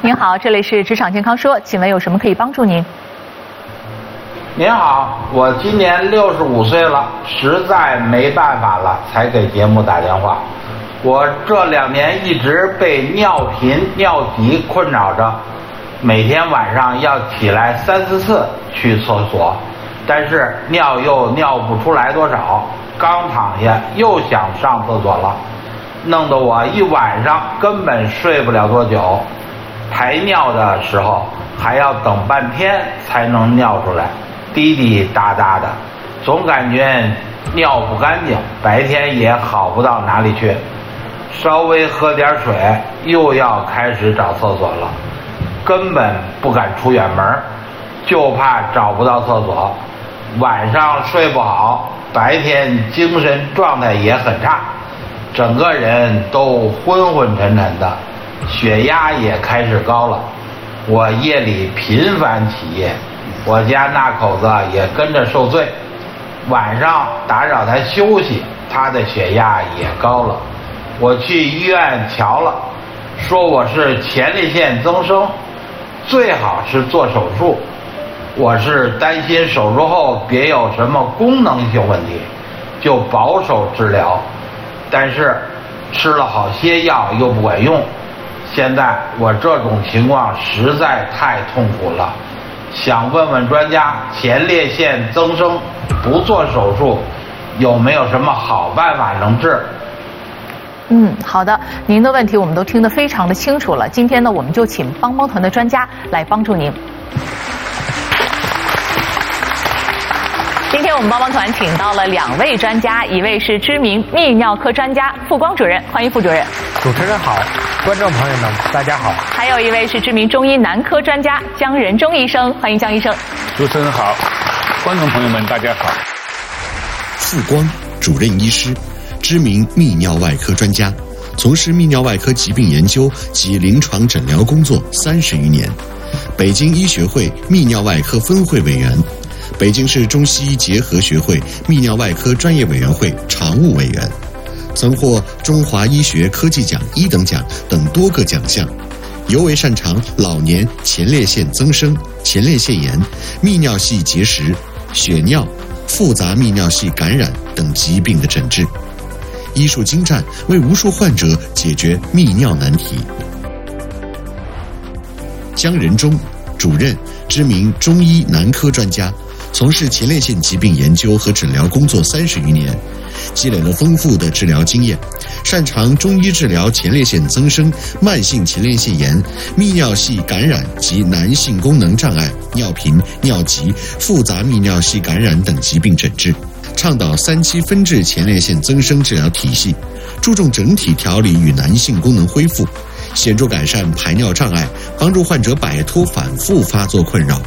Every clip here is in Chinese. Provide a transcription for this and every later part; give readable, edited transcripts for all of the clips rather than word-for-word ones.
您好，这里是职场健康说，请问有什么可以帮助您？ 您好，我今年65岁了，实在没办法了，才给节目打电话。我这2年一直被尿频、尿急困扰着，每天晚上要起来3、4次去厕所，但是尿又尿不出来多少，刚躺下又想上厕所了，弄得我一晚上根本睡不了多久。排尿的时候还要等半天才能尿出来，滴滴答答的，总感觉尿不干净，白天也好不到哪里去。稍微喝点水又要开始找厕所了，根本不敢出远门，就怕找不到厕所。晚上睡不好，白天精神状态也很差，整个人都昏昏沉沉的，血压也开始高了。我夜里频繁起夜，我家那口子也跟着受罪，晚上打扰他休息，他的血压也高了。我去医院瞧了，说我是前列腺增生，最好是做手术。我是担心手术后别有什么功能性问题，就保守治疗，但是吃了好些药又不管用。现在我这种情况实在太痛苦了，想问问专家，前列腺增生不做手术有没有什么好办法能治？ 好的，您的问题我们都听得非常的清楚了。今天呢，我们就请帮帮团的专家来帮助您。今天我们帮帮团请到了2位专家，一位是知名泌尿科专家傅光主任，欢迎傅主任。 主持人好，观众朋友们大家好。 还有一位是知名中医男科专家姜仁忠医生，欢迎姜医生。 主持人好，观众朋友们大家好。 傅光主任医师，知名泌尿外科专家，从事泌尿外科疾病研究及临床诊疗工作30余年，北京医学会泌尿外科分会委员，北京市中西医结合学会泌尿外科专业委员会常务委员，曾获中华医学科技奖1等奖等多个奖项，尤为擅长老年前列腺增生、前列腺炎、泌尿系结石、血尿、复杂泌尿系感染等疾病的诊治，医术精湛，为无数患者解决泌尿难题。姜仁忠主任，知名中医男科专家，从事前列腺疾病研究和诊疗工作30余年，积累了丰富的治疗经验，擅长中医治疗前列腺增生、慢性前列腺炎、泌尿系感染及男性功能障碍、尿频、尿急、复杂泌尿系感染等疾病诊治，倡导3期分治前列腺增生治疗体系，注重整体调理与男性功能恢复，显著改善排尿障碍，帮助患者摆脱反复发作困扰。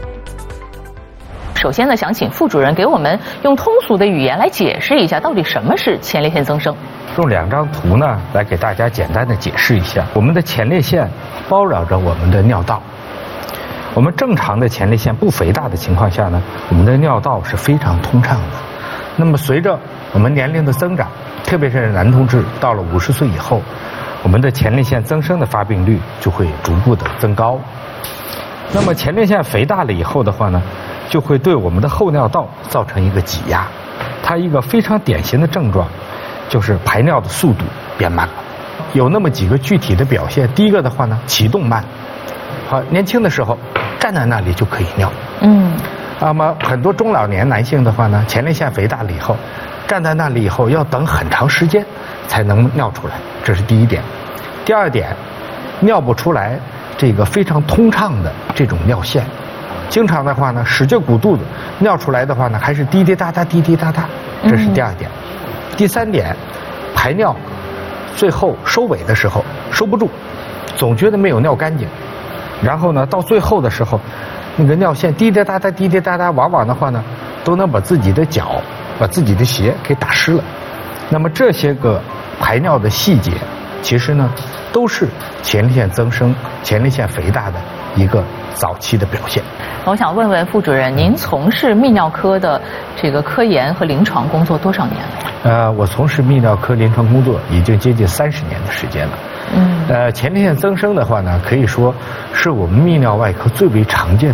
首先呢，想请傅主任给我们用通俗的语言来解释一下，到底什么是前列腺增生。 用2张图呢，来给大家简单的解释一下。我们的前列腺包绕着我们的尿道。我们正常的前列腺不肥大的情况下呢，我们的尿道是非常通畅的。那么随着我们年龄的增长，特别是男同志到了50岁以后，我们的前列腺增生的发病率就会逐步的增高。那么前列腺肥大了以后的话呢，就会对我们的后尿道造成一个挤压。它一个非常典型的症状就是排尿的速度变慢了。有那么几个具体的表现。第一个的话呢，启动慢。年轻的时候站在那里就可以尿。那么很多中老年男性的话呢，前列腺肥大了以后，站在那里以后要等很长时间才能尿出来，这是第一点。第二点，尿不出来这个非常通畅的这种尿线，经常的话呢使劲鼓肚子，尿出来的话呢还是滴滴答答滴滴答答，这是第二点。第三点，排尿最后收尾的时候收不住，总觉得没有尿干净，然后呢到最后的时候那个尿线滴滴答答滴滴答答，往往的话呢都能把自己的脚把自己的鞋给打湿了。那么这些个排尿的细节其实呢都是前列腺增生、前列腺肥大的一个早期的表现。 我想问问傅主任，您从事泌尿科的这个科研和临床工作多少年了？ 我从事泌尿科临床工作已经接近30年的时间了。 前列腺增生的话呢，可以说是我们泌尿外科最为常见的